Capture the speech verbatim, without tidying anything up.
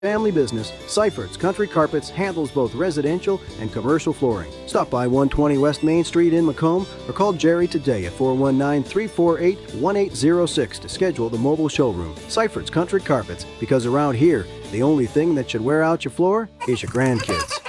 family business, Seifert's Country Carpets handles both residential and commercial flooring. Stop by one twenty West Main Street in Macomb or call Jerry today at four one nine, three four eight, one eight zero six to schedule the mobile showroom. Seifert's Country Carpets, because around here, the only thing that should wear out your floor is your grandkids.